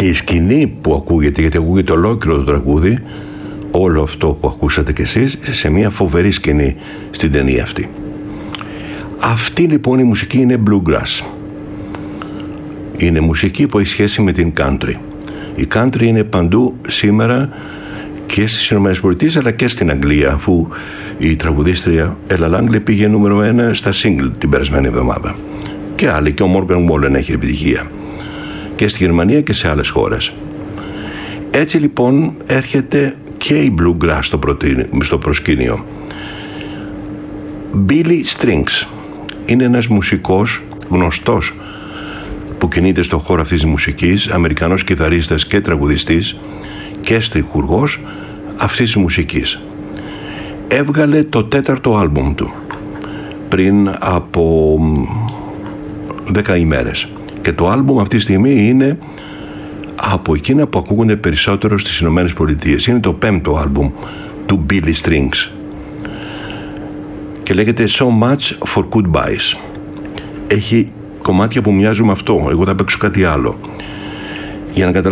Και η σκηνή που ακούγεται, γιατί ακούγεται ολόκληρο το τραγούδι, όλο αυτό που ακούσατε κι εσείς, σε μια φοβερή σκηνή στην ταινία αυτή. Αυτή λοιπόν η μουσική είναι bluegrass. Είναι μουσική που έχει σχέση με την country. Η country είναι παντού σήμερα και στις ΗΠΑ αλλά και στην Αγγλία, αφού η τραγουδίστρια Ella Langley πήγε νούμερο 1 στα single την περασμένη εβδομάδα. Και άλλοι, και ο Morgan Wallen έχει επιτυχία και στη Γερμανία και σε άλλες χώρες. Έτσι λοιπόν έρχεται και η bluegrass στο προσκήνιο. Billy Strings είναι ένας μουσικός γνωστός που κινείται στον χώρο αυτής της μουσικής, Αμερικανός κιθαρίστας και τραγουδιστής και στιχουργός αυτής της μουσικής. Έβγαλε το 4ο άλμπουμ του πριν από 10 ημέρες και το άλμπουμ αυτή τη στιγμή είναι από εκείνα που ακούγονται περισσότερο στις Ηνωμένες Πολιτείες. Είναι το 5ο άλμπουμ του Billy Strings και λέγεται So Much for Goodbyes. Έχει κομμάτια που μοιάζουν με αυτό, εγώ θα παίξω κάτι άλλο για να καταλάβετε